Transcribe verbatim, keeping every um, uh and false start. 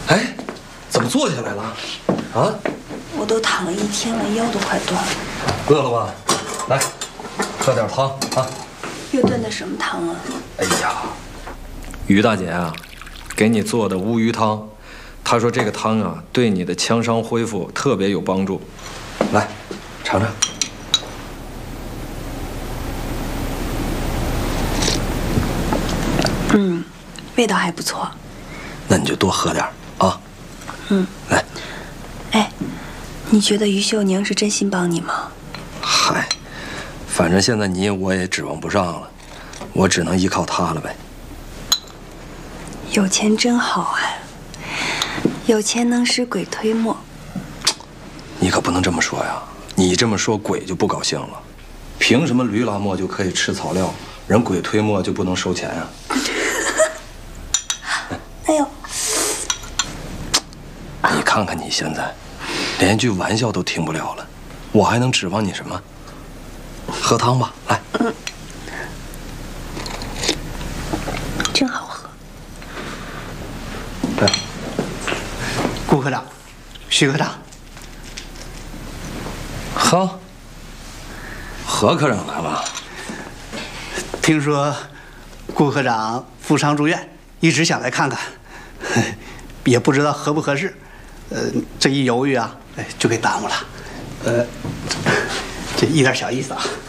哎，怎么坐下来了？啊？ 我都躺了一天了，腰都快断了。 饿了吧？来，喝点汤啊。 又炖的什么汤啊？ 哎呀，于大姐啊，给你做的乌鱼汤。她说这个汤啊，对你的枪伤恢复特别有帮助。来，尝尝。 嗯，味道还不错。 那你就多喝点啊。 嗯， 来。 哎，你觉得于秀宁是真心帮你吗？ 嗨，反正现在你我也指望不上了，我只能依靠她了呗。 有钱真好啊，有钱能使鬼推磨。 你可不能这么说呀！你这么说，鬼就不高兴了。凭什么驴拉磨就可以吃草料，人鬼推磨就不能收钱呀？ 哎呦！ 你看看你现在，连句玩笑都听不了了，我还能指望你什么？喝汤吧，来。 嗯，真好喝。 来， 顾科长，徐科长。 呵，何科长来了。 听说顾科长负伤住院，一直想来看看，也不知道合不合适。呃，这一犹豫啊，哎，就给耽误了。呃，这一点小意思啊。